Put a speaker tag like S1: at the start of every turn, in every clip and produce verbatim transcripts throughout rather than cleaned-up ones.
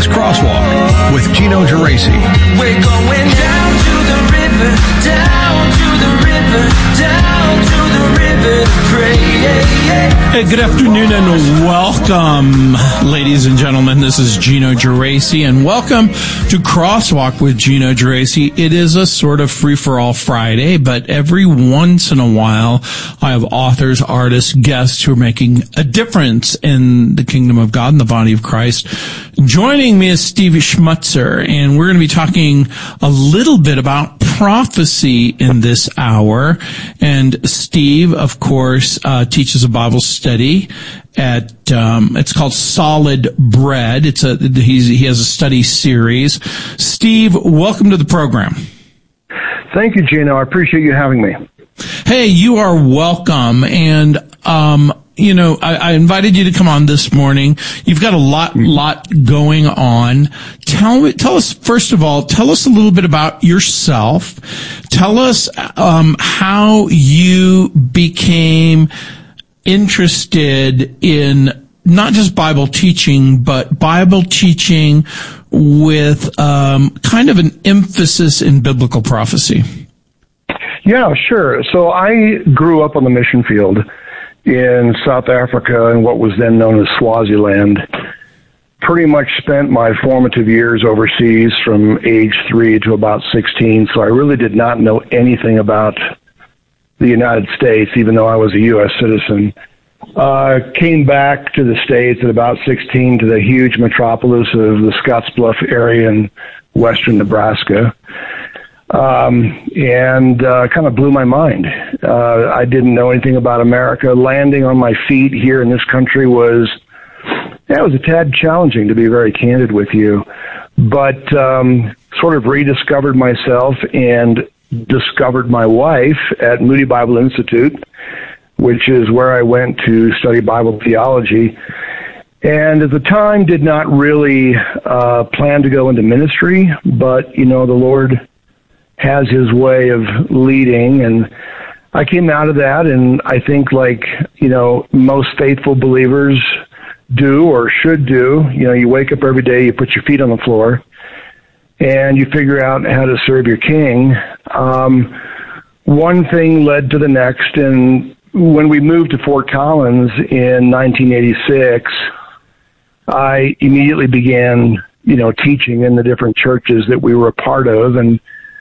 S1: is Crosswalk with Gino Geraci.
S2: We're going down to the river, down to the river, down to the river to pray.
S3: Hey, good afternoon and welcome, ladies and gentlemen. This is Gino Geraci, and welcome to Crosswalk with Gino Geraci. It is a sort of free-for-all Friday, but every once in a while, I have authors, artists, guests who are making a difference in the kingdom of God and the body of Christ. Joining me is Steve Schmutzer, and we're going to be talking a little bit about prophecy in this hour. And Steve, of course, uh, teaches a Bible study at, um, it's called Solid Bread. It's a, he's, he has a study series. Steve, welcome to the program.
S4: Thank you, Gino. I appreciate you having me.
S3: Hey, you are welcome. And, um, you know, I, I invited you to come on this morning. You've got a lot, lot going on. Tell me, tell us, first of all, tell us a little bit about yourself. Tell us, um, how you became interested in not just Bible teaching, but Bible teaching with, um, kind of an emphasis in biblical prophecy.
S4: Yeah, sure. So I grew up on the mission field in South Africa and what was then known as Swaziland. Pretty much spent my formative years overseas from age three to about sixteen, so I really did not know anything about the United States, even though I was a U S citizen. Uh, came back to the States at about sixteen to the huge metropolis of the Scottsbluff area in western Nebraska. Um, and, uh, kind of blew my mind. Uh, I didn't know anything about America. Landing on my feet here in this country was, yeah, it was a tad challenging, to be very candid with you, but, um, sort of rediscovered myself and discovered my wife at Moody Bible Institute, which is where I went to study Bible theology. And at the time did not really, uh, plan to go into ministry, but, you know, the Lord has his way of leading, and I came out of that, and I think, like, you know, most faithful believers do or should do, you know, you wake up every day, you put your feet on the floor, and you figure out how to serve your King. Um, one thing led to the next, and when we moved to Fort Collins in nineteen eighty-six, I immediately began, you know, teaching in the different churches that we were a part of, and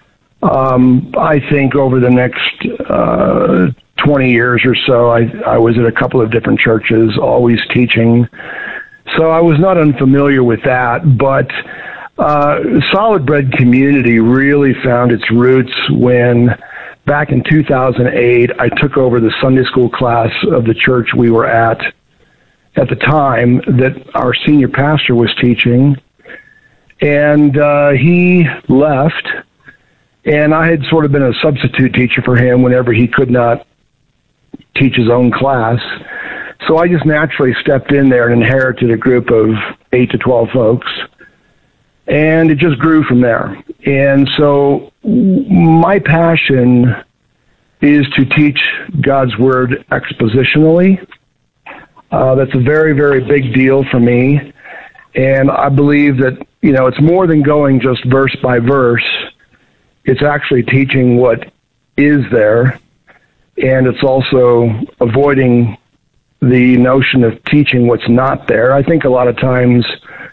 S4: Um, I think over the next uh, twenty years or so, I, I was at a couple of different churches, always teaching. So I was not unfamiliar with that, but uh, Solid Bread Community really found its roots when, back in two thousand eight, I took over the Sunday school class of the church we were at at the time that our senior pastor was teaching, and uh, he left. And I had sort of been a substitute teacher for him whenever he could not teach his own class. So I just naturally stepped in there and inherited a group of eight to twelve folks. And it just grew from there. And so my passion is to teach God's Word expositionally. Uh, that's a very, very big deal for me. And I believe that, you know, it's more than going just verse by verse. It's actually teaching what is there, and it's also avoiding the notion of teaching what's not there. I think a lot of times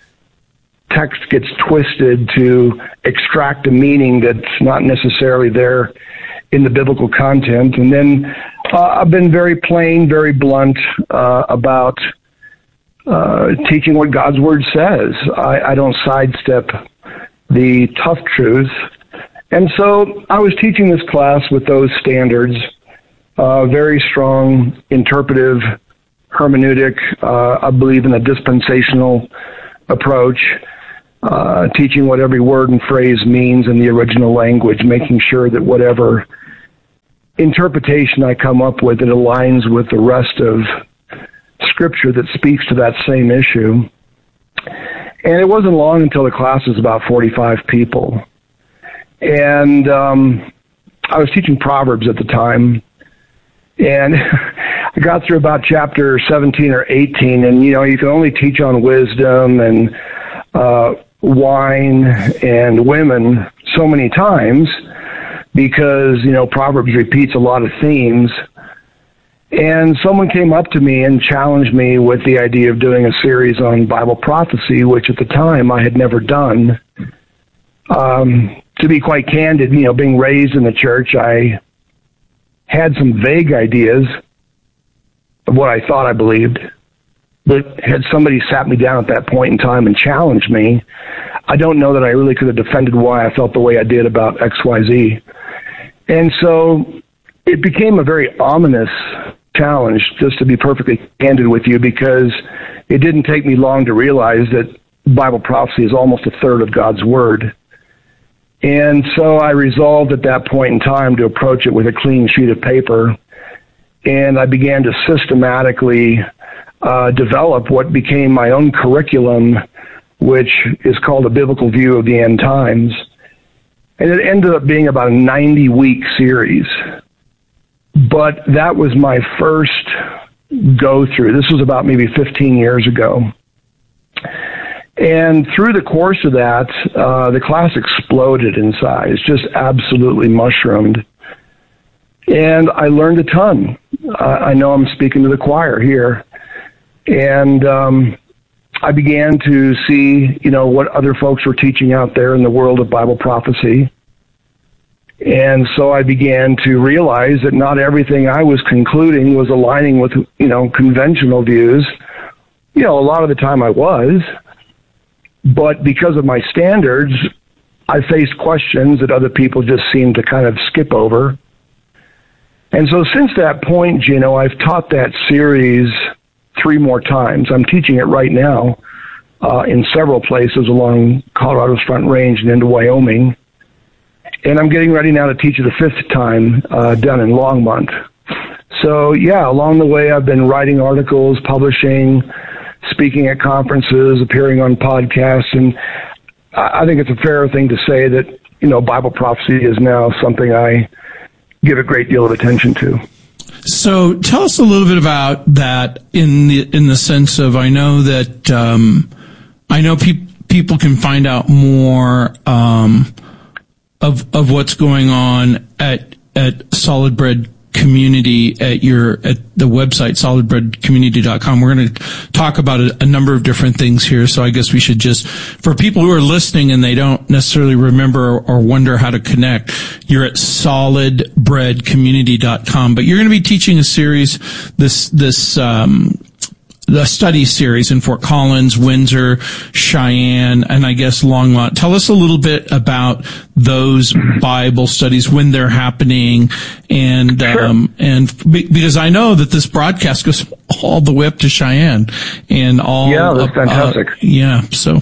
S4: text gets twisted to extract a meaning that's not necessarily there in the biblical content. And then uh, I've been very plain, very blunt uh, about uh, teaching what God's Word says. I, I don't sidestep the tough truths. And so I was teaching this class with those standards, uh, very strong interpretive hermeneutic. Uh, I believe in a dispensational approach, uh, teaching what every word and phrase means in the original language, making sure that whatever interpretation I come up with, it aligns with the rest of Scripture that speaks to that same issue. And it wasn't long until the class was about forty-five people. And um, I was teaching Proverbs at the time, and I got through about chapter seventeen or eighteen, and, you know, you can only teach on wisdom and uh, wine and women so many times because, you know, Proverbs repeats a lot of themes. And someone came up to me and challenged me with the idea of doing a series on Bible prophecy, which at the time I had never done. Um, to be quite candid, you know, being raised in the church, I had some vague ideas of what I thought I believed. But had somebody sat me down at that point in time and challenged me, I don't know that I really could have defended why I felt the way I did about X Y Z. And so it became a very ominous challenge, just to be perfectly candid with you, because it didn't take me long to realize that Bible prophecy is almost a third of God's Word. And so I resolved at that point in time to approach it with a clean sheet of paper, and I began to systematically uh, develop what became my own curriculum, which is called A Biblical View of the End Times. And it ended up being about a ninety-week series. But that was my first go-through. This was about maybe fifteen years ago. And through the course of that, uh, the class exploded in size, just absolutely mushroomed. And I learned a ton. Uh, I know I'm speaking to the choir here. And um, I began to see, you know, what other folks were teaching out there in the world of Bible prophecy. And so I began to realize that not everything I was concluding was aligning with, you know, conventional views. You know, a lot of the time I was. But because of my standards, I faced questions that other people just seemed to kind of skip over. And so since that point, Gino, I've taught that series three more times. I'm teaching it right now uh, in several places along Colorado's Front Range and into Wyoming. And I'm getting ready now to teach it a fifth time uh, down in Longmont. So, yeah, along the way, I've been writing articles, publishing, speaking at conferences, appearing on podcasts, and I think it's a fair thing to say that, you know, Bible prophecy is now something I give a great deal of attention to.
S3: So tell us a little bit about that in the in the sense of, I know that um, I know pe- people can find out more um, of of what's going on at at Solid Bread Community at your at the website solid bread community dot com. We're going to talk about a, a number of different things here, so I guess we should just, for people who are listening and they don't necessarily remember or, or wonder how to connect, you're at solid bread community dot com. But you're going to be teaching a series, this this um the study series in Fort Collins, Windsor, Cheyenne, and I guess Longmont. Tell us a little bit about those Bible studies, when they're happening, and
S4: Sure.
S3: um, and because I know that this broadcast goes all the way up to Cheyenne and all.
S4: Yeah, that's
S3: uh,
S4: fantastic.
S3: Uh, yeah, so.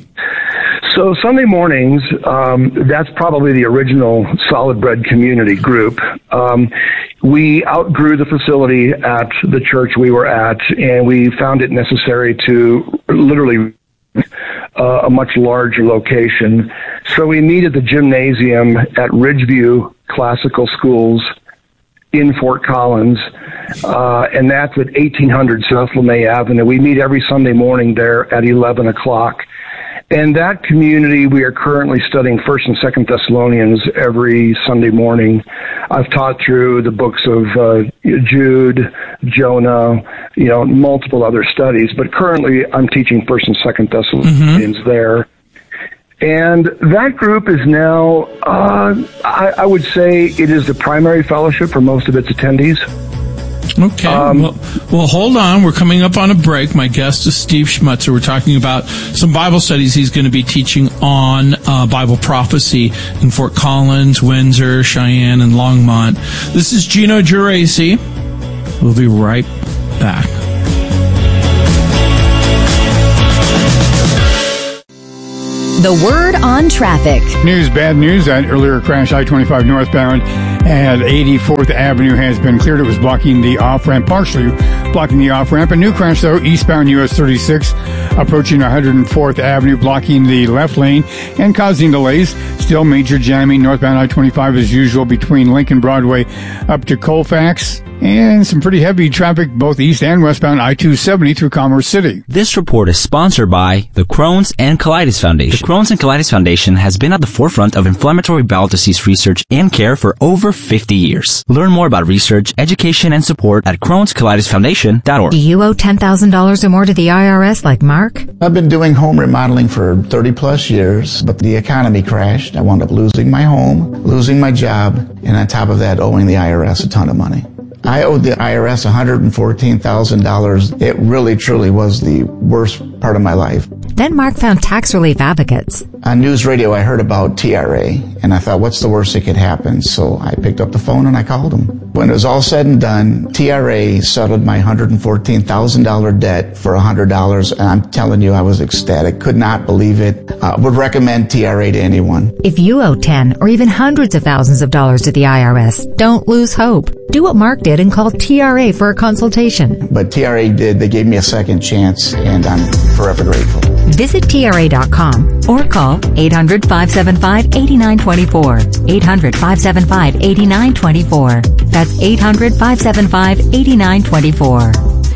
S4: So Sunday mornings, um, that's probably the original Solid Bread community group. Um, we outgrew the facility at the church we were at, and we found it necessary to literally uh, a much larger location. So we meet at the gymnasium at Ridgeview Classical Schools in Fort Collins, uh, and that's at eighteen hundred South LeMay Avenue. We meet every Sunday morning there at eleven o'clock. And that community, we are currently studying First and Second Thessalonians every Sunday morning. I've taught through the books of uh, Jude, Jonah, you know, multiple other studies, but currently I'm teaching First and Second Thessalonians mm-hmm. there. And that group is now, uh, I, I would say it is the primary fellowship for most of its attendees.
S3: Okay. Um, well, well, hold on. We're coming up on a break. My guest is Steve Schmutzer. We're talking about some Bible studies he's going to be teaching on uh, Bible prophecy in Fort Collins, Windsor, Cheyenne, and Longmont. This is Gino Geraci. We'll be right back.
S5: The word on traffic.
S6: News, bad news. That earlier crash, I twenty-five northbound at eighty-fourth Avenue has been cleared. It was blocking the off-ramp, partially blocking the off-ramp. A new crash, though, eastbound U S thirty-six, approaching one hundred fourth Avenue, blocking the left lane and causing delays. Still major jamming northbound I twenty-five as usual between Lincoln Broadway up to Colfax. and some pretty heavy traffic both east and westbound I two seventy through Commerce City.
S7: This report is sponsored by the Crohn's and Colitis Foundation. The Crohn's and Colitis Foundation has been at the forefront of inflammatory bowel disease research and care for over fifty years. Learn more about research, education, and support at crohns colitis foundation dot org.
S5: Do you owe ten thousand dollars or more to the I R S like Mark?
S8: I've been doing home remodeling for thirty plus years, but the economy crashed. I wound up losing my home, losing my job, and on top of that, owing the I R S a ton of money. I owed the I R S one hundred fourteen thousand dollars. It really, truly was the worst part of my life.
S5: Then Mark found Tax Relief Advocates.
S8: On news radio, I heard about T R A, and I thought, what's the worst that could happen? So I picked up the phone and I called them. When it was all said and done, T R A settled my one hundred fourteen thousand dollars debt for one hundred dollars, and I'm telling you, I was ecstatic. Could not believe it. Uh, would recommend T R A to anyone.
S5: If you owe ten or even hundreds of thousands of dollars to the I R S, don't lose hope. Do what Mark did and call T R A for a consultation.
S8: But T R A did. They gave me a second chance, and I'm forever grateful.
S5: Visit T R A dot com or call eight hundred, five seven five, eight nine two four. eight hundred, five seven five, eight nine two four. That's eight hundred, five seven five, eight nine two four.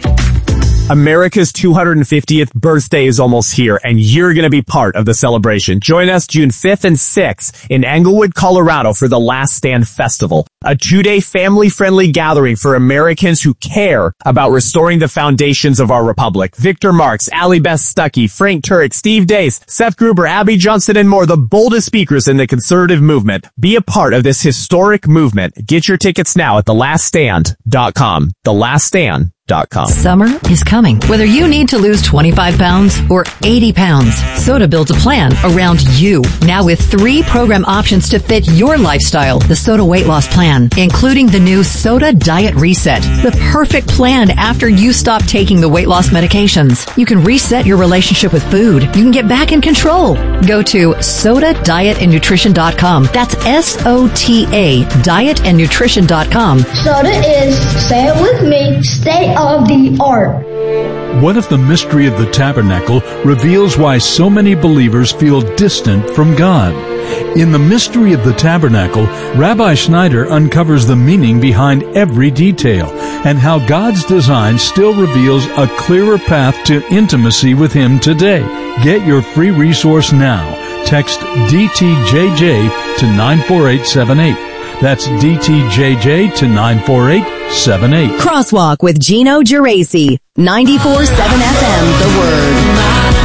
S9: America's two hundred fiftieth birthday is almost here, and you're going to be part of the celebration. Join us June fifth and sixth in Englewood, Colorado for the Last Stand Festival, a two-day family-friendly gathering for Americans who care about restoring the foundations of our republic. Victor Marx, Allie Beth Stuckey, Frank Turek, Steve Dace, Seth Gruber, Abby Johnson, and more, the boldest speakers in the conservative movement. Be a part of this historic movement. Get your tickets now at the last stand dot com. the last stand dot com.
S10: Summer is coming. Whether you need to lose twenty-five pounds or eighty pounds, Soda builds a plan around you. Now with three program options to fit your lifestyle. The Soda Weight Loss Plan, including the new Soda Diet Reset. The perfect plan after you stop taking the weight loss medications. You can reset your relationship with food. You can get back in control. Go to soda diet and nutrition dot com. That's S O T A, diet and nutrition dot com.
S11: Soda is, say it with me, state of the art.
S1: What if the mystery of the tabernacle reveals why so many believers feel distant from God? In The Mystery of the Tabernacle, Rabbi Schneider uncovers the meaning behind every detail and how God's design still reveals a clearer path to intimacy with Him today. Get your free resource now. Text D T J J to nine four eight seven eight. That's D T J J to nine four eight seven eight.
S5: Crosswalk with Gino Geraci. ninety-four point seven F M, The Word.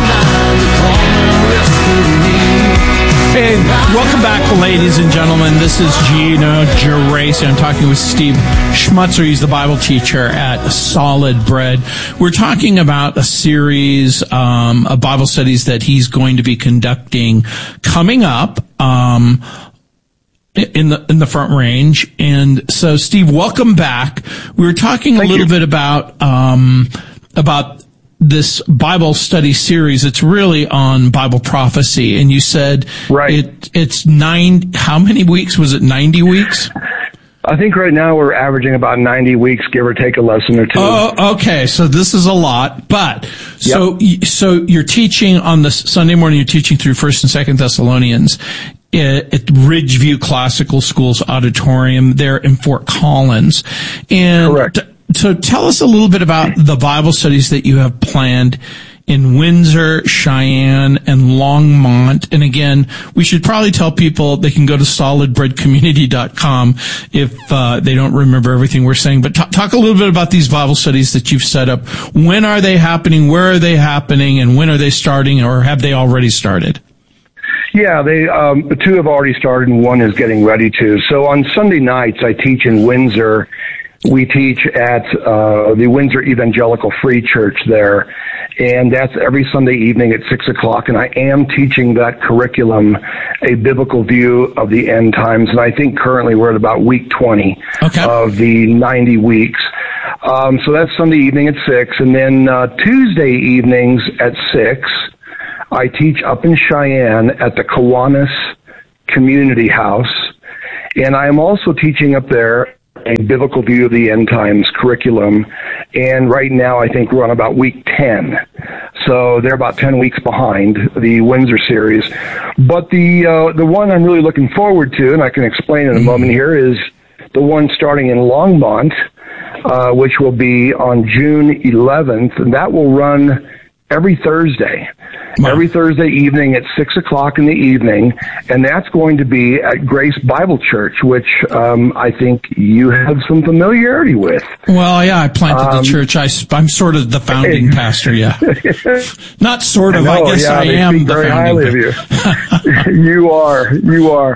S3: And welcome back, ladies and gentlemen. This is Gino Geraci. I'm talking with Steve Schmutzer. He's the Bible teacher at Solid Bread. We're talking about a series um, of Bible studies that he's going to be conducting coming up um, in the in the Front Range. And so, Steve, welcome back. We were talking Thank a little you. bit about um, about. this Bible study series. It's really on Bible prophecy. And you said
S4: right.
S3: it, it's nine, how many weeks? Was it ninety weeks?
S4: I think right now we're averaging about ninety weeks, give or take a lesson or two.
S3: Oh, okay. So this is a lot, but so, yep. so you're teaching on the Sunday morning, you're teaching through First and Second Thessalonians at Ridgeview Classical School's auditorium there in Fort Collins. And
S4: correct.
S3: So tell us a little bit about the Bible studies that you have planned in Windsor, Cheyenne, and Longmont. And again, we should probably tell people they can go to solid bread community dot com if uh, they don't remember everything we're saying. But t- talk a little bit about these Bible studies that you've set up. When are they happening? Where are they happening? And when are they starting, or have they already started?
S4: Yeah, they um, the two have already started, and one is getting ready to. So on Sunday nights, I teach in Windsor. We teach at uh, the Windsor Evangelical Free Church there, and that's every Sunday evening at six o'clock, and I am teaching that curriculum, A Biblical View of the End Times, and I think currently we're at about week twenty
S3: okay.
S4: of the ninety weeks. Um, so that's Sunday evening at six, and then uh, Tuesday evenings at six, I teach up in Cheyenne at the Kiwanis Community House, and I am also teaching up there A Biblical View of the End Times curriculum, and right now I think we're on about week ten. So they're about ten weeks behind the Windsor series. But the uh, the one I'm really looking forward to, and I can explain in a moment here, is the one starting in Longmont. uh, which will be on June eleventh, and that will run every Thursday. Wow. Every Thursday evening at six o'clock in the evening, and that's going to be at Grace Bible Church, which um, I think you have some familiarity with.
S3: Well, yeah, I planted
S4: um,
S3: the church. I, I'm sort of the founding pastor, yeah. Not sort of, I, know, I guess
S4: yeah,
S3: I
S4: they
S3: am
S4: speak
S3: the
S4: very
S3: founding
S4: highly of you. You are, you are.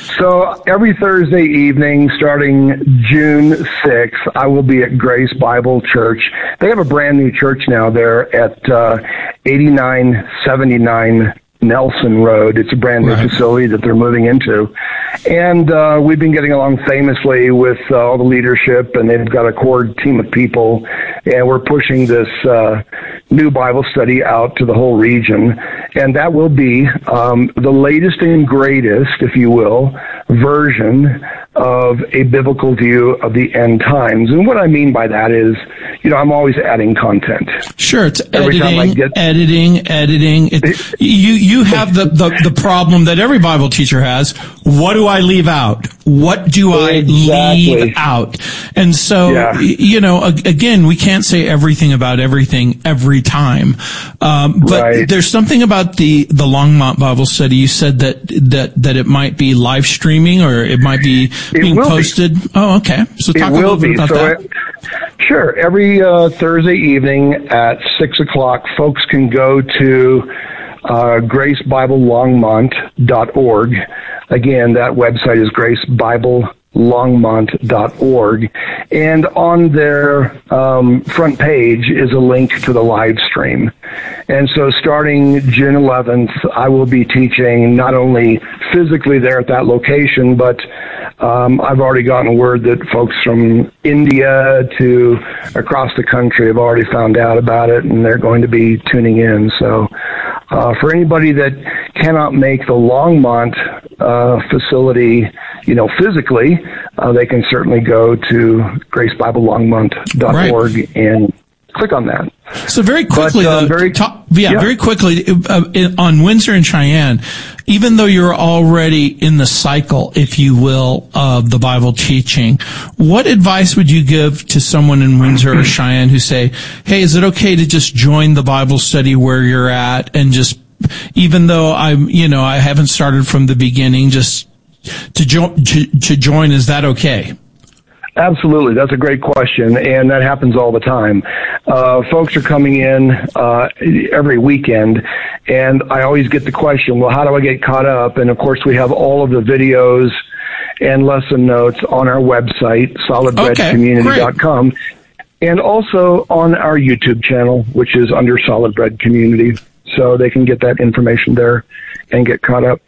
S4: So every Thursday evening, starting June sixth, I will be at Grace Bible Church. They have a brand new church now there at uh, eighty-nine seventy-nine Nelson Road. It's a brand new right. facility that they're moving into. And uh, we've been getting along famously with uh, all the leadership, and they've got a core team of people, and we're pushing this uh, new Bible study out to the whole region. And that will be um, the latest and greatest, if you will, version of a biblical view of the end times. And what I mean by that is, you know, I'm always adding content.
S3: Sure, it's
S4: Every
S3: editing,
S4: time I get,
S3: editing, editing. It, you you have the, the, the problem that every Bible teacher has. What do I leave out? What do I
S4: exactly.
S3: leave out? And so,
S4: yeah.
S3: you know, again, we can't say everything about everything every time. Um, but
S4: right.
S3: there's something about the, the Longmont Bible study. You said that, that, that it might be live streaming or it might be
S4: it
S3: being
S4: will
S3: posted.
S4: Be.
S3: Oh, okay. So talk
S4: it
S3: a
S4: will
S3: little bit
S4: be.
S3: about
S4: so
S3: that.
S4: It, sure. Every uh, Thursday evening at six o'clock, folks can go to uh, grace bible longmont dot org. Again, that website is grace bible longmont dot org. And on their um, front page is a link to the live stream. And so starting June eleventh, I will be teaching not only physically there at that location, but um, I've already gotten word that folks from India to across the country have already found out about it, and they're going to be tuning in. So uh, for anybody that cannot make the Longmont uh, facility, you know, physically, uh, they can certainly go to grace bible longmont dot org right. and click on that.
S3: So very quickly,
S4: but, uh,
S3: though,
S4: very,
S3: talk, yeah,
S4: yeah,
S3: very quickly, uh, in, on Windsor and Cheyenne, even though you're already in the cycle, if you will, of the Bible teaching, what advice would you give to someone in Windsor or Cheyenne who say, hey, is it okay to just join the Bible study where you're at and just, even though I'm, you know, I haven't started from the beginning, just to, jo- to, to join, is that okay?
S4: Absolutely. That's a great question, and that happens all the time. Uh, folks are coming in uh, every weekend, and I always get the question, well, how do I get caught up? And, of course, we have all of the videos and lesson notes on our website, solid bread community dot com, okay, and also on our YouTube channel, which is under Solid Bread Community, so they can get that information there and get caught up.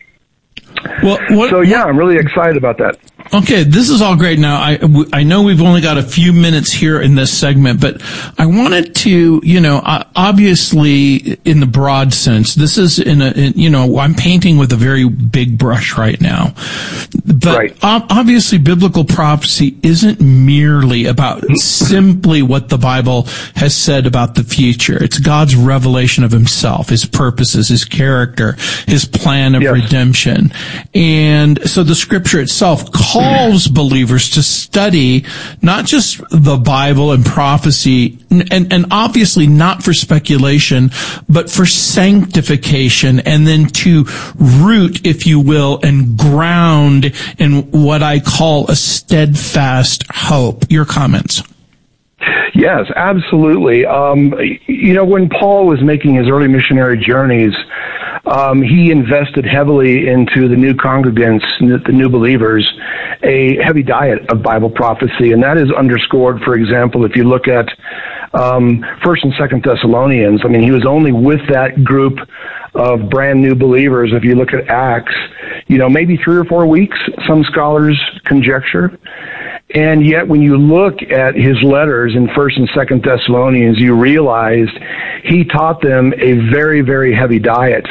S3: Well, what,
S4: so, yeah, I'm really excited about that.
S3: Okay, this is all great. Now, I, I know we've only got a few minutes here in this segment, but I wanted to, you know, obviously in the broad sense, this is in a, in, you know, I'm painting with a very big brush right now. But right. ob- obviously biblical prophecy isn't merely about simply what the Bible has said about the future. It's God's revelation of himself, his purposes, his character, his plan of yes. redemption. And so the scripture itself calls believers to study not just the Bible and prophecy, and, and obviously not for speculation, but for sanctification, and then to root, if you will, and ground in what I call a steadfast hope. Your comments?
S4: Yes, absolutely. Um, you know, when Paul was making his early missionary journeys, um, he invested heavily into the new congregants, the new believers, a heavy diet of Bible prophecy. And that is underscored, for example, if you look at um, First and Second Thessalonians. I mean, he was only with that group of brand new believers. If you look at Acts, you know, maybe three or four weeks, some scholars conjecture. And yet when you look at his letters in First and Second Thessalonians, you realized he taught them a very, very heavy diet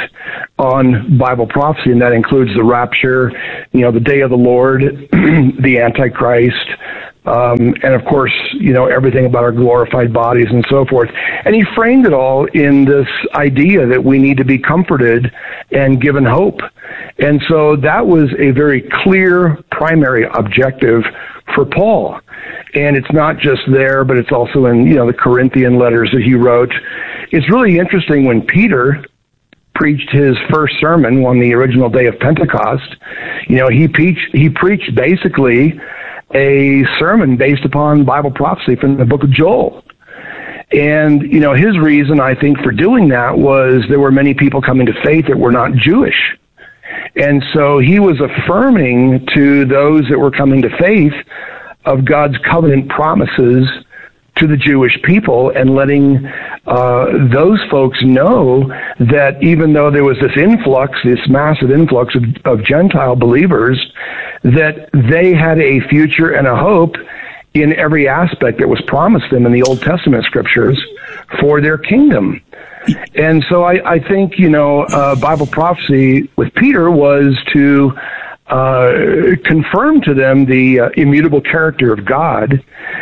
S4: on Bible prophecy, and that includes the rapture, you know, the day of the Lord, the Antichrist, um, and of course, you know, everything about our glorified bodies and so forth. And he framed it all in this idea that we need to be comforted and given hope. And so that was a very clear primary objective for Paul. And it's not just there, but it's also in, you know, the Corinthian letters that he wrote. It's really interesting when Peter preached his first sermon on the original day of Pentecost. You know, he preached, he preached basically a sermon based upon Bible prophecy from the book of Joel. And, you know, his reason, I think, for doing that was there were many people coming to faith that were not Jewish. And so he was affirming to those that were coming to faith of God's covenant promises to the Jewish people, and letting uh, those folks know that even though there was this influx, this massive influx of, of Gentile believers, that they had a future and a hope in every aspect that was promised them in the Old Testament scriptures for their kingdom. And so I, I think, you know, uh, Bible prophecy with Peter was to uh, confirm to them the uh, immutable character of God.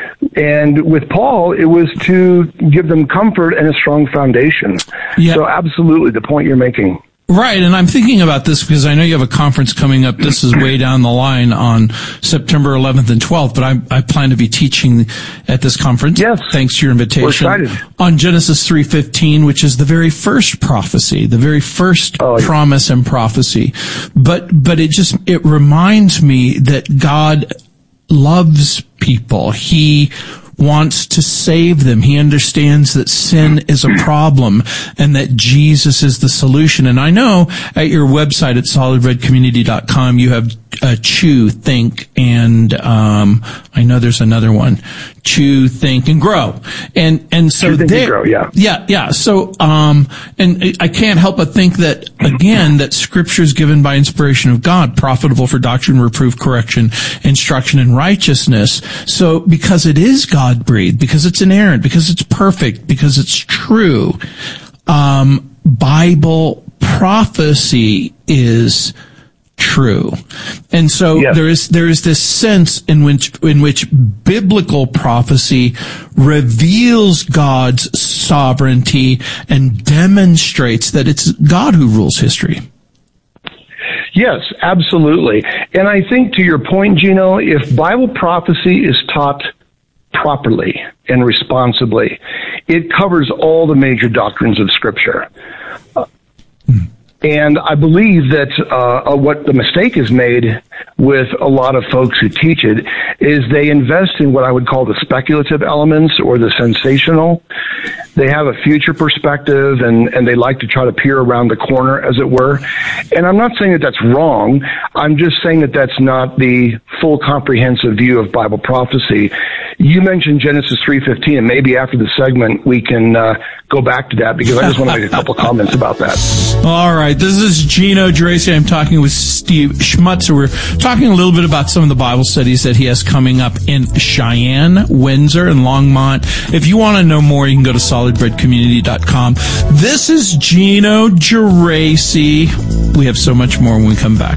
S4: And with Paul, it was to give them comfort and a strong foundation. Yeah. So absolutely, the point you're making.
S3: Right, and I'm thinking about this because I know you have a conference coming up. This is way down the line on September eleventh and twelfth, but I, I plan to be teaching at this conference.
S4: Yes.
S3: Thanks to your invitation.
S4: We're excited.
S3: On Genesis three fifteen, which is the very first prophecy, the very first oh, yeah. promise and prophecy. But, but it just, it reminds me that God loves people. He wants to save them. He understands that sin is a problem and that Jesus is the solution. And I know at your website at solid red community dot com you have uh, Chew, Think, and um I know there's another one. Chew, Think, and Grow. And and so
S4: Chew, Think,
S3: they,
S4: and Grow, yeah.
S3: Yeah, yeah. So um and I can't help but think that again that scripture is given by inspiration of God, profitable for doctrine, reproof, correction, instruction, and righteousness. So because it is God breathed, because it's inerrant, because it's perfect, because it's true, um Bible prophecy is true. And so yes. there is there is this sense in which in which biblical prophecy reveals God's sovereignty and demonstrates that it's God who rules history.
S4: Yes, absolutely. And I think to your point, Gino, if Bible prophecy is taught properly and responsibly, it covers all the major doctrines of Scripture. Uh, mm. And I believe that uh, what the mistake is made with a lot of folks who teach it is they invest in what I would call the speculative elements or the sensational. They have a future perspective, and, and they like to try to peer around the corner, as it were. And I'm not saying that that's wrong. I'm just saying that that's not the full comprehensive view of Bible prophecy. You mentioned Genesis three fifteen, and maybe after the segment we can uh, go back to that, because I just want to make a couple comments about that.
S3: All right. This is Gino Geraci. I'm talking with Steve Schmutzer. We're talking a little bit about some of the Bible studies that he has coming up in Cheyenne, Windsor, and Longmont. If you want to know more, you can go to solid red community dot com. This is Gino Geraci. We have so much more when we come back.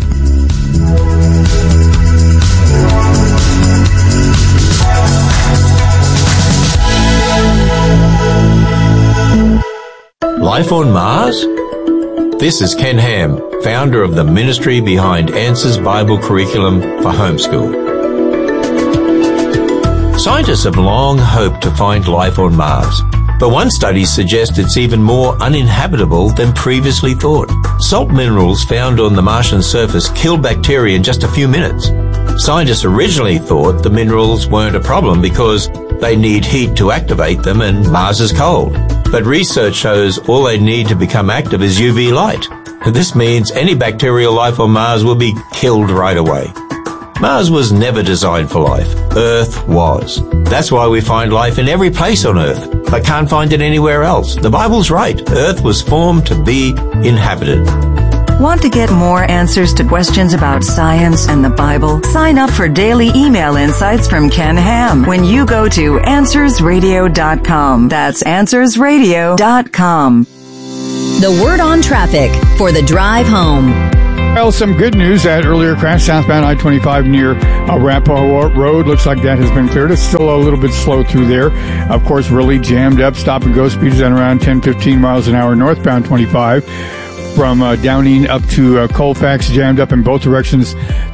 S12: Life on Mars? This is Ken Ham, founder of the ministry behind Answers Bible Curriculum for Homeschool. Scientists have long hoped to find life on Mars, but one study suggests it's even more uninhabitable than previously thought. Salt minerals found on the Martian surface kill bacteria in just a few minutes. Scientists originally thought the minerals weren't a problem because they need heat to activate them and Mars is cold. But research shows all they need to become active is U V light. This means any bacterial life on Mars will be killed right away. Mars was never designed for life. Earth was. That's why we find life in every place on Earth, but can't find it anywhere else. The Bible's right. Earth was formed to be inhabited.
S13: Want to get more answers to questions about science and the Bible? Sign up for daily email insights from Ken Ham when you go to answers radio dot com. That's answers radio dot com.
S10: The word on traffic for the drive home.
S6: Well, some good news. That earlier crash southbound I twenty-five near Arapahoe Road. Looks like that has been cleared. It's still a little bit slow through there. Of course, really jammed up. Stop and go speeds at around ten, fifteen miles an hour northbound twenty-five. From uh, Downing up to uh, Colfax, jammed up in both directions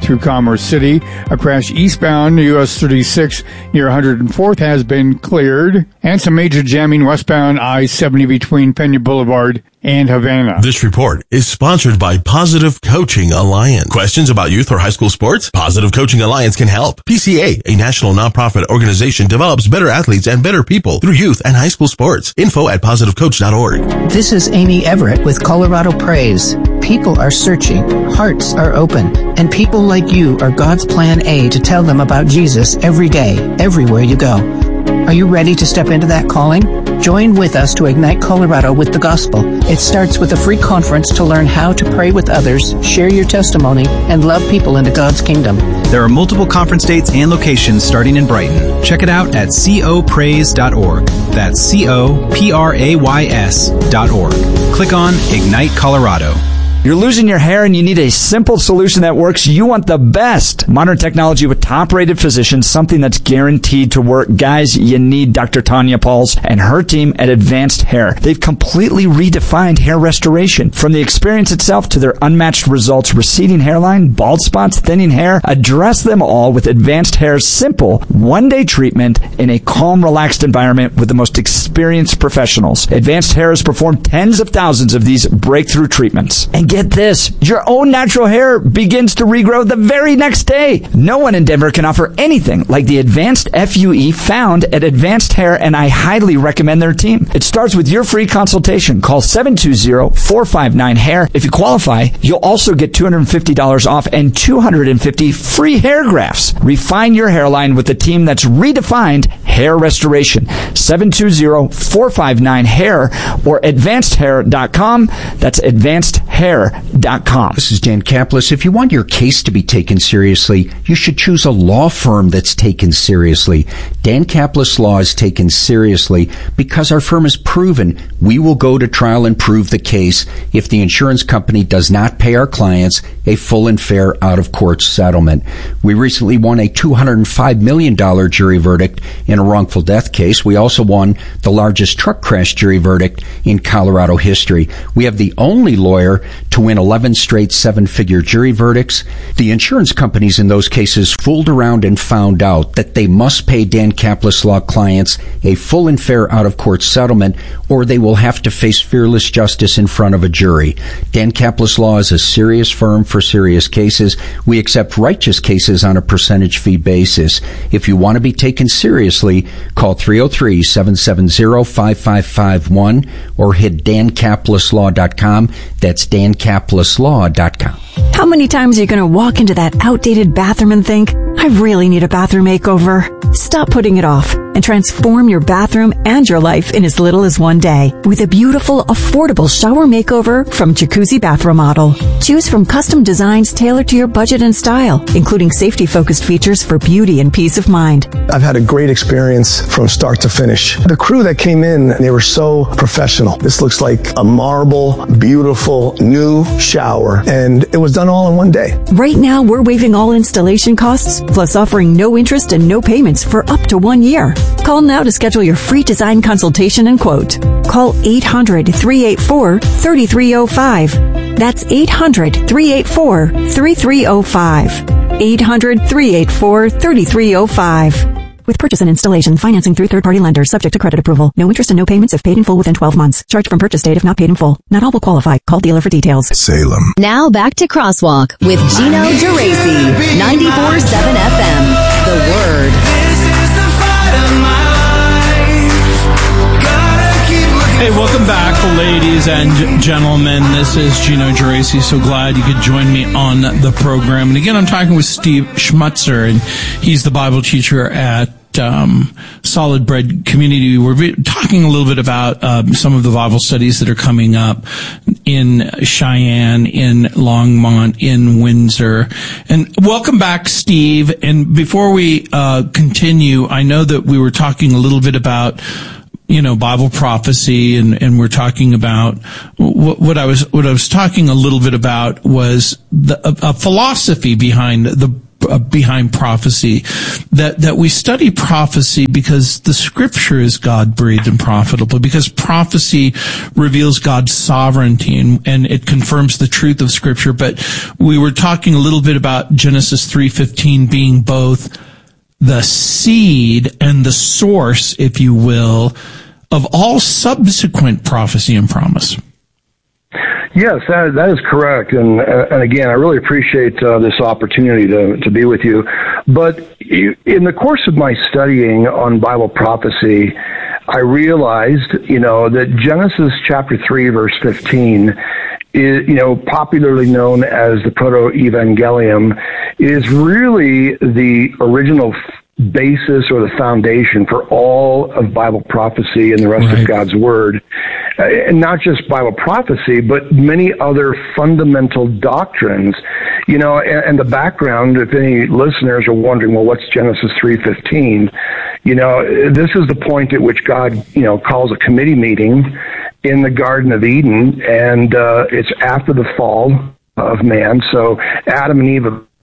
S6: through Commerce City. A crash eastbound U S thirty-six near one hundred fourth has been cleared. And some major jamming westbound I seventy between Pena Boulevard and Havana.
S14: This report is sponsored by Positive Coaching Alliance. Questions about youth or high school sports? Positive Coaching Alliance can help. P C A, a national nonprofit organization, develops better athletes and better people through youth and high school sports. Info at positive coach dot org.
S15: This is Amy Everett with Colorado Praise. People are searching, hearts are open, and people like you are God's plan A to tell them about Jesus every day, everywhere you go. Are you ready to step into that calling? Join with us to ignite Colorado with the gospel. It starts with a free conference to learn how to pray with others, share your testimony, and love people into God's kingdom.
S16: There are multiple conference dates and locations starting in Brighton. Check it out at co praise dot org. That's C O P R A Y S dot org. Click on Ignite Colorado.
S17: You're losing your hair and you need a simple solution that works. You want the best. Modern technology with top-rated physicians, something that's guaranteed to work. Guys, you need Doctor Tanya Pauls and her team at Advanced Hair. They've completely redefined hair restoration. From the experience itself to their unmatched results, receding hairline, bald spots, thinning hair, address them all with Advanced Hair's simple one-day treatment in a calm, relaxed environment with the most experienced professionals. Advanced Hair has performed tens of thousands of these breakthrough treatments. And get this, your own natural hair begins to regrow the very next day. No one in Denver can offer anything like the Advanced F U E found at Advanced Hair, and I highly recommend their team. It starts with your free consultation. Call seven two zero, four five nine, hair. If you qualify, you'll also get two hundred fifty dollars off and two hundred fifty free hair grafts. Refine your hairline with a team that's redefined hair restoration. seven two zero, four five nine, hair or advanced hair dot com. That's advanced hair dot com.
S18: This is Dan Kaplis. If you want your case to be taken seriously, you should choose a law firm that's taken seriously. Dan Kaplis Law is taken seriously because our firm has proven we will go to trial and prove the case if the insurance company does not pay our clients a full and fair out-of-court settlement. We recently won a two hundred five million dollars jury verdict in a wrongful death case. We also won the largest truck crash jury verdict in Colorado history. We have the only lawyer to win eleven straight seven-figure jury verdicts. The insurance companies in those cases fooled around and found out that they must pay Dan Kaplis Law clients a full and fair out-of-court settlement, or they will have to face fearless justice in front of a jury. Dan Kaplis Law is a serious firm for serious cases. We accept righteous cases on a percentage fee basis. If you want to be taken seriously, call three oh three, seven seven zero, five five five one or hit dan kaplis law dot com. That's dan kaplis law dot com.
S10: How many times are you going to walk into that outdated bathroom and think, I really need a bathroom makeover? Stop putting it off and transform your bathroom and your life in as little as one day with a beautiful, affordable shower makeover from Jacuzzi Bath Remodel. Choose from custom designs tailored to your budget and style, including safety-focused features for beauty and peace of mind.
S19: I've had a great experience from start to finish. The crew that came in, they were so professional. This looks like a marble, beautiful, new shower, and it was done all in one day.
S10: Right now, we're waiving all installation costs, plus offering no interest and no payments for up to one year. Call now to schedule your free design consultation and quote. Call eight hundred, three eight four, three three zero five. That's eight hundred, three eight four, three three zero five. eight hundred, three eight four, three three zero five. With purchase and installation, financing through third-party lenders, subject to credit approval. No interest and no payments if paid in full within twelve months. Charge from purchase date if not paid in full. Not all will qualify. Call dealer for details.
S20: Salem.
S21: Now back to Crosswalk with Gino Geraci. ninety-four point seven F M. The Word.
S3: Hey, welcome back, ladies and gentlemen. This is Gino Geraci. So glad you could join me on the program. And again, I'm talking with Steve Schmutzer, and he's the Bible teacher at um Solid Bread Community. We're talking a little bit about um, some of the Bible studies that are coming up in Cheyenne, in Longmont, in Windsor. And welcome back, Steve. And before we uh continue, I know that we were talking a little bit about you know, Bible prophecy, and, and we're talking about what, what I was, what I was talking a little bit about was the, a, a philosophy behind the uh, behind prophecy, that, that we study prophecy because the scripture is God-breathed and profitable, because prophecy reveals God's sovereignty and, and it confirms the truth of scripture. But we were talking a little bit about Genesis three fifteen being both the seed and the source, if you will, of all subsequent prophecy and promise.
S4: Yes, that, that is correct. And, uh, and again, I really appreciate uh, this opportunity to, to be with you. But in the course of my studying on Bible prophecy, I realized, you know, that Genesis chapter three, verse fifteen is, you know, popularly known as the Proto-Evangelium, is really the original basis or the foundation for all of Bible prophecy and the rest right. of God's Word. Uh, and not just Bible prophecy, but many other fundamental doctrines. You know, and, and the background, if any listeners are wondering, well, what's Genesis three fifteen? You know, this is the point at which God, you know, calls a committee meeting in the Garden of Eden, and uh, it's after the fall of man. So Adam and Eve have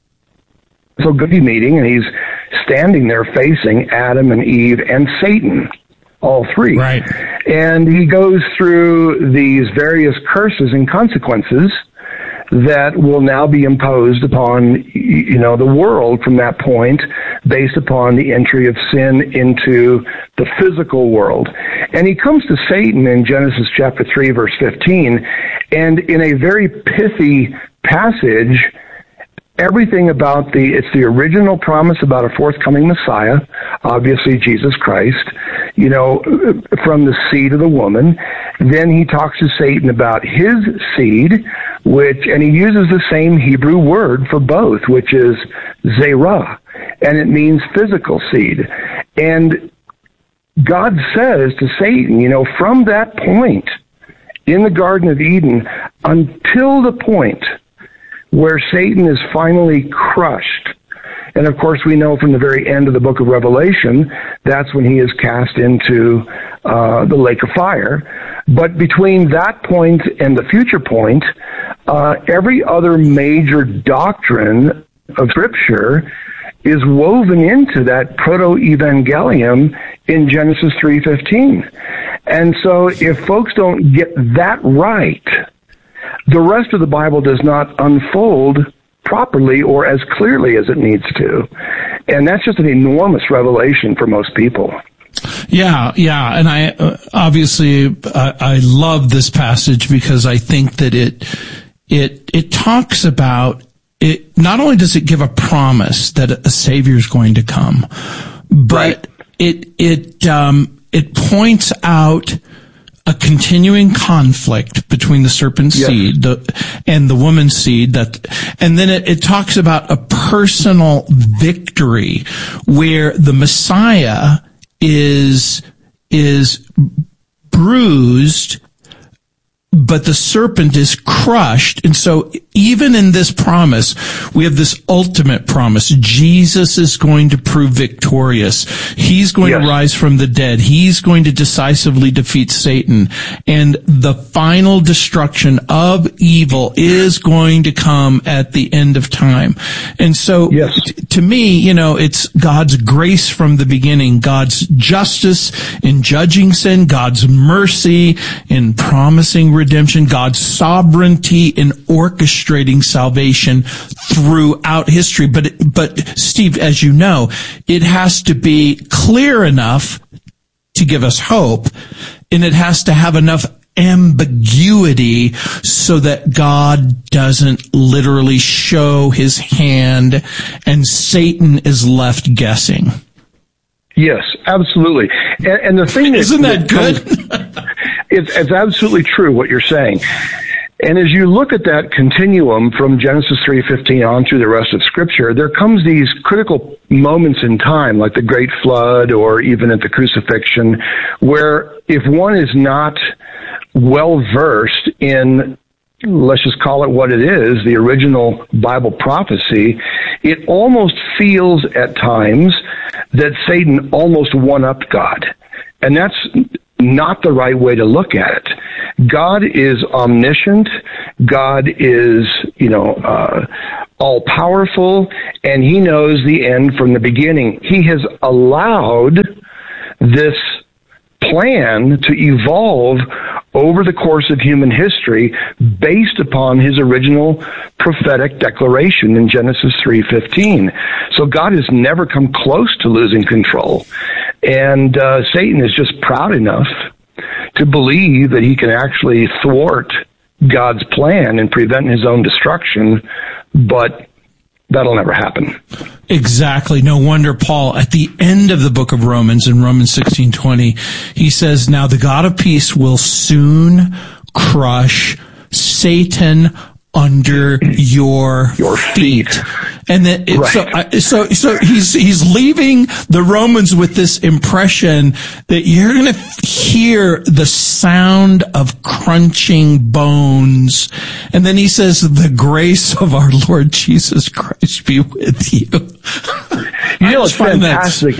S4: so good meeting, and he's standing there facing Adam and Eve and Satan, all three.
S3: Right.
S4: And he goes through these various curses and consequences that will now be imposed upon, you know, the world from that point, based upon the entry of sin into the physical world. And he comes to Satan in Genesis chapter three, verse fifteen, and in a very pithy passage, everything about the, it's the original promise about a forthcoming Messiah, obviously Jesus Christ, you know, from the seed of the woman. Then he talks to Satan about his seed, which, and he uses the same Hebrew word for both, which is zerah, and it means physical seed. And God says to Satan, you know, from that point in the Garden of Eden until the point where Satan is finally crushed. And of course, we know from the very end of the book of Revelation, that's when he is cast into uh, the lake of fire. But between that point and the future point, uh, every other major doctrine of Scripture is woven into that proto-evangelium in Genesis three fifteen. And so if folks don't get that right, the rest of the Bible does not unfold properly or as clearly as it needs to. And that's just an enormous revelation for most people.
S3: Yeah, yeah. And I, uh, obviously, I, I love this passage because I think that it, it, it talks about it. Not only does it give a promise that a Savior is going to come, but right. it, it, um, it points out a continuing conflict between the serpent's yes. seed the, and the woman's seed, that, and then it, it talks about a personal victory where the Messiah is is bruised, but the serpent is crushed. And so even in this promise, we have this ultimate promise. Jesus is going to prove victorious. He's going yes. to rise from the dead. He's going to decisively defeat Satan. And the final destruction of evil is going to come at the end of time. And so yes. t- to me, you know, it's God's grace from the beginning, God's justice in judging sin, God's mercy in promising redemption, God's sovereignty in orchestrating salvation throughout history. But, but Steve, as you know, it has to be clear enough to give us hope, and it has to have enough ambiguity so that God doesn't literally show his hand and Satan is left guessing.
S4: Yes, absolutely. And, and the thing is,
S3: isn't that, that good?
S4: Comes, it's, it's absolutely true what you're saying. And as you look at that continuum from Genesis three fifteen on through the rest of Scripture, there comes these critical moments in time, like the Great Flood or even at the crucifixion, where if one is not well-versed in, let's just call it what it is, the original Bible prophecy, it almost feels at times that Satan almost one-upped God. And that's not the right way to look at it. God is omniscient. God is, you know, uh, all-powerful, and he knows the end from the beginning. He has allowed this plan to evolve over the course of human history based upon his original prophetic declaration in Genesis three fifteen. So God has never come close to losing control. And uh, Satan is just proud enough to believe that he can actually thwart God's plan and prevent his own destruction, but that'll never happen.
S3: Exactly. No wonder Paul, at the end of the book of Romans, in Romans sixteen twenty, he says, "Now the God of peace will soon crush Satan under your,
S4: your feet."
S3: feet. And then, it,
S4: right.
S3: so, I, so, so he's, he's leaving the Romans with this impression that you're going to hear the sound of crunching bones. And then he says, "The grace of our Lord Jesus Christ be with you."
S4: You know, it's fantastic.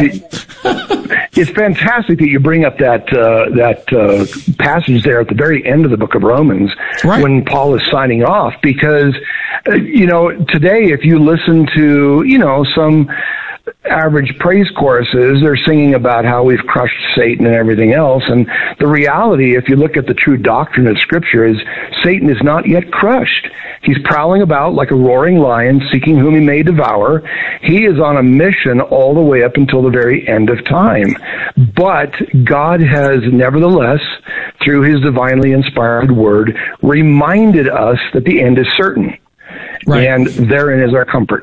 S4: That, it's fantastic that you bring up that, uh, that, uh, passage there at the very end of the book of Romans,
S3: right,
S4: when Paul is signing off, because, uh, you know, today, if you listen to, you know, some average praise choruses, they're singing about how we've crushed Satan and everything else. And the reality, if you look at the true doctrine of Scripture, is Satan is not yet crushed. He's prowling about like a roaring lion, seeking whom he may devour. He is on a mission all the way up until the very end of time. But God has nevertheless, through his divinely inspired word, reminded us that the end is certain. Right. And therein is our comfort.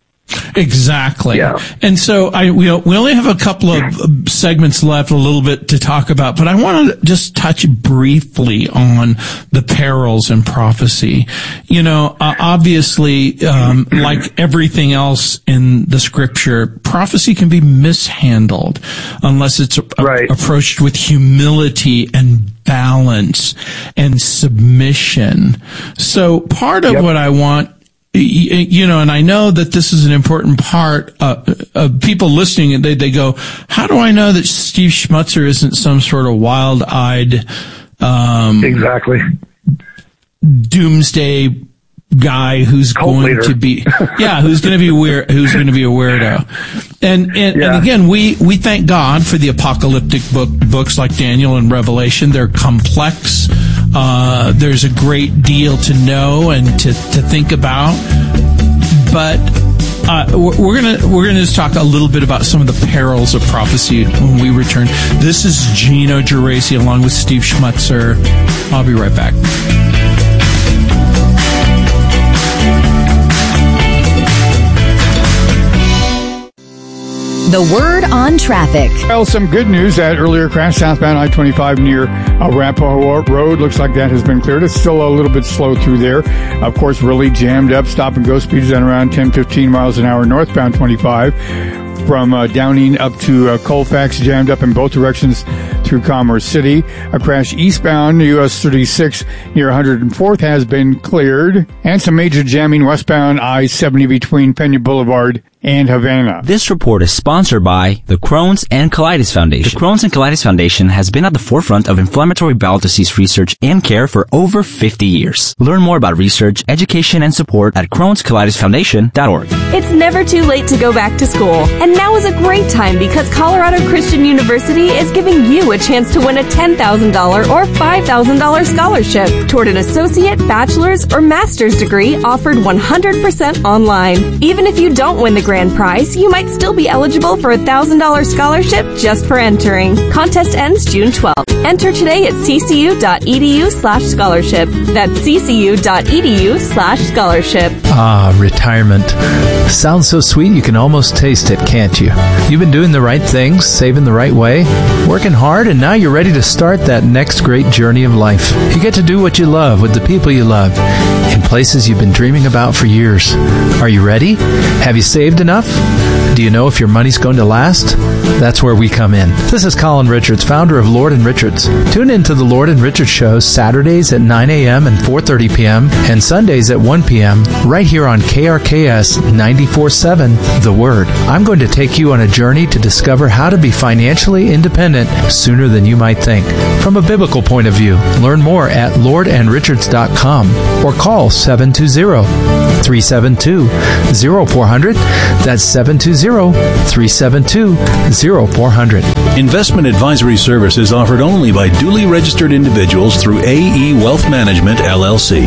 S3: Exactly.
S4: Yeah.
S3: And so I we we only have a couple of segments left, a little bit to talk about, but I want to just touch briefly on the perils in prophecy. You know, uh, obviously, um, like everything else in the Scripture, prophecy can be mishandled unless it's a, right. approached with humility and balance and submission. So part of yep. what I want, you know, and I know that this is an important part uh, of people listening, and they, they go, how do I know that Steve Schmutzer isn't some sort of wild-eyed, um,
S4: exactly,
S3: doomsday guy who's
S4: Cult
S3: going
S4: leader.
S3: to be, yeah, who's going to be weird, who's going to be a weirdo. And, and, yeah. and again, we, we thank God for the apocalyptic book, books like Daniel and Revelation. They're complex. Uh, there's a great deal to know and to, to think about. But, uh, we're gonna, we're gonna just talk a little bit about some of the perils of prophecy when we return. This is Gino Geraci along with Steve Schmutzer. I'll be right back.
S21: The Word on Traffic.
S6: Well, some good news. That earlier crash southbound I twenty-five near Arapahoe Road looks like that has been cleared. It's still a little bit slow through there. Of course, really jammed up. Stop and go speeds at around ten, fifteen miles an hour northbound twenty-five. From uh, Downing up to uh, Colfax, jammed up in both directions through Commerce City. A crash eastbound U S thirty-six near one hundred fourth has been cleared. And some major jamming westbound I seventy between Pena Boulevard and Havana.
S7: This report is sponsored by the Crohn's and Colitis Foundation. The Crohn's and Colitis Foundation has been at the forefront of inflammatory bowel disease research and care for over fifty years. Learn more about research, education, and support at crohns colitis foundation dot org.
S20: It's never too late to go back to school, and now is a great time because Colorado Christian University is giving you a chance to win a ten thousand dollars or five thousand dollars scholarship toward an associate, bachelor's, or master's degree offered one hundred percent online. Even if you don't win the grand prize, you might still be eligible for a one thousand dollars scholarship just for entering. Contest ends June twelfth. Enter today at ccu.edu slash scholarship. That's ccu.edu slash scholarship.
S22: Ah, retirement. Sounds so sweet you can almost taste it, can't you? You've been doing the right things, saving the right way, working hard, and now you're ready to start that next great journey of life. You get to do what you love with the people you love in places you've been dreaming about for years. Are you ready? Have you saved saved enough? Do you know if your money's going to last? That's where we come in. This is Colin Richards, founder of Lord and Richards. Tune in to the Lord and Richards show Saturdays at nine a.m. and four thirty p.m. and Sundays at one p.m. right here on K R K S ninety-four point seven, The Word. I'm going to take you on a journey to discover how to be financially independent sooner than you might think. From a biblical point of view, learn more at lord and richards dot com or call seven two zero, three seven two, zero four zero zero. That's seven two zero, three seven two, zero four zero zero.
S2: Investment advisory services offered only by duly registered individuals through A E Wealth Management, L L C.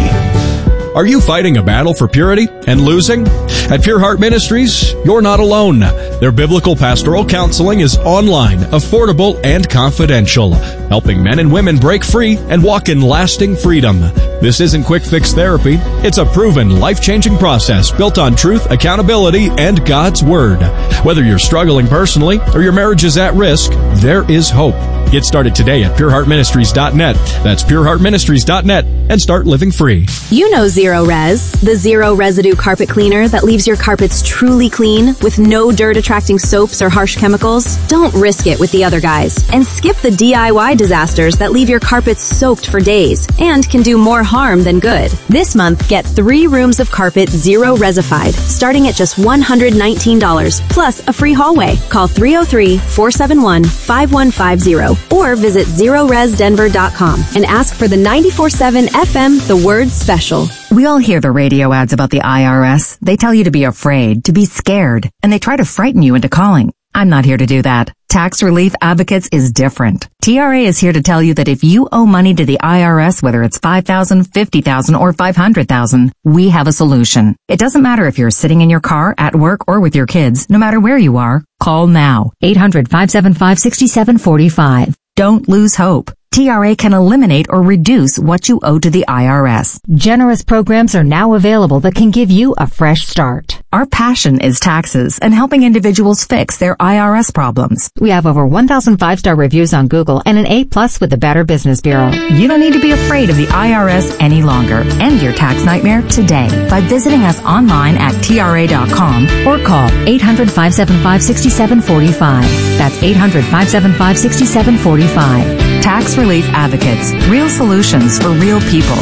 S8: Are you fighting a battle for purity and losing? At Pure Heart Ministries, you're not alone. Their biblical pastoral counseling is online, affordable, and confidential, helping men and women break free and walk in lasting freedom. This isn't quick fix therapy. It's a proven, life-changing process built on truth, accountability, and God's Word. Whether you're struggling personally or your marriage is at risk, there is hope. Get started today at pure heart ministries dot net. That's pure heart ministries dot net and start living free.
S23: You know Zero Res, the zero residue carpet cleaner that leaves your carpets truly clean with no dirt-attracting soaps or harsh chemicals. Don't risk it with the other guys and skip the D I Y disasters that leave your carpets soaked for days and can do more harm than good. This month, get three rooms of carpet zero resified, starting at just one hundred nineteen dollars plus a free hallway. Call three oh three, four seven one, five one five zero or visit zero res denver dot com and ask for the ninety-four point seven F M The Word Special.
S24: We all hear the radio ads about the I R S. They tell you to be afraid, to be scared, and they try to frighten you into calling. I'm not here to do that. Tax Relief Advocates is different. T R A is here to tell you that if you owe money to the I R S, whether it's five thousand dollars, fifty thousand dollars, or five hundred thousand dollars, we have a solution. It doesn't matter if you're sitting in your car, at work, or with your kids. No matter where you are, call now.
S5: eight hundred, five seven five, six seven four five.
S24: Don't lose hope. T R A can eliminate or reduce what you owe to the I R S.
S5: Generous programs are now available that can give you a fresh start.
S24: Our passion is taxes and helping individuals fix their I R S problems.
S5: We have over one thousand five-star reviews on Google and an A plus with the Better Business Bureau.
S24: You don't need to be afraid of the I R S any longer. End your tax nightmare today by visiting us online at T R A dot com
S5: or call eight hundred, five seven five, six seven four five. That's eight hundred, five seven five, six seven four five.
S24: Tax Relief Advocates. Real solutions for real people.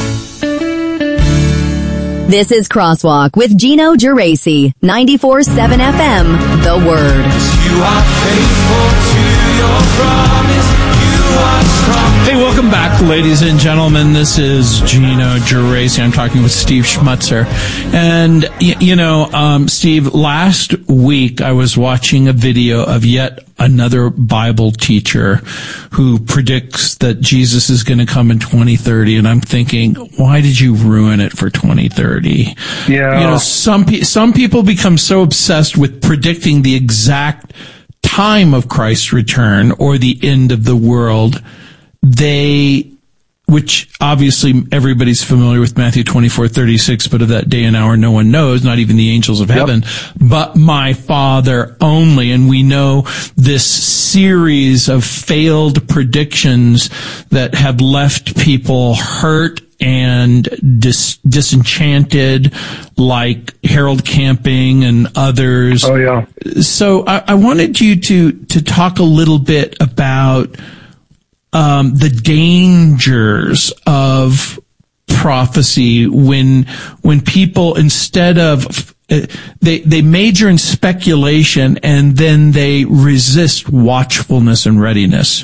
S21: This is Crosswalk with Gino Geraci, ninety-four point seven F M, The Word.
S3: You are faithful to your promise. You are strong. Hey, welcome back, ladies and gentlemen. This is Gino Geraci. I'm talking with Steve Schmutzer. And, y- you know, um, Steve, last week I was watching a video of yet another Bible teacher who predicts that Jesus is going to come in twenty thirty. And I'm thinking, why did you ruin it for twenty thirty?
S4: Yeah.
S3: You know, some, pe- some people become so obsessed with predicting the exact time of Christ's return or the end of the world, they, which obviously everybody's familiar with Matthew twenty-four thirty-six, but of that day and hour no one knows, not even the angels of heaven, yep. but my Father only. And we know this series of failed predictions that have left people hurt and dis- disenchanted, like Harold Camping and others.
S4: Oh, yeah.
S3: So I, I wanted you to, to talk a little bit about um, the dangers of prophecy when when people, instead of uh, they they major in speculation and then they resist watchfulness and readiness.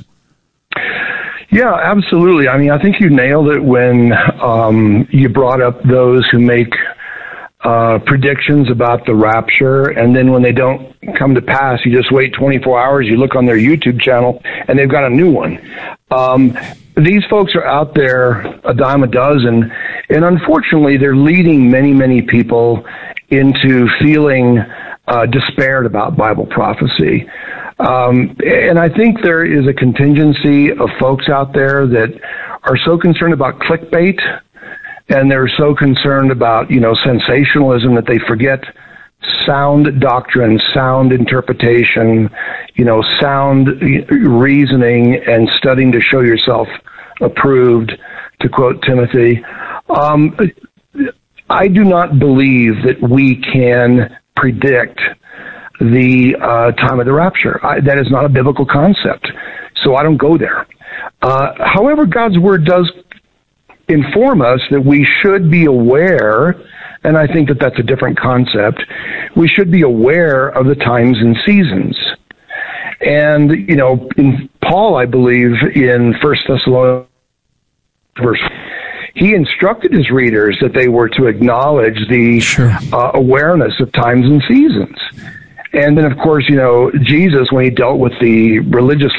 S4: Yeah, absolutely. I mean, I think you nailed it when um, you brought up those who make uh, predictions about the rapture, and then when they don't come to pass, you just wait twenty-four hours, you look on their YouTube channel, and they've got a new one. Um, these folks are out there a dime a dozen, and unfortunately, they're leading many, many people into feeling uh, despaired about Bible prophecy. Um, and I think there is a contingency of folks out there that are so concerned about clickbait, and they're so concerned about, you know, sensationalism that they forget sound doctrine, sound interpretation, you know, sound reasoning and studying to show yourself approved, to quote Timothy. Um, I do not believe that we can predict the uh, time of the rapture. I, that is not a biblical concept, so I don't go there. Uh, however, God's Word does inform us that we should be aware, and I think that that's a different concept, we should be aware of the times and seasons. And, you know, in Paul, I believe, in First Thessalonians, verse, he instructed his readers that they were to acknowledge the sure. uh, awareness of times and seasons. And then, of course, you know, Jesus, when he dealt with the religious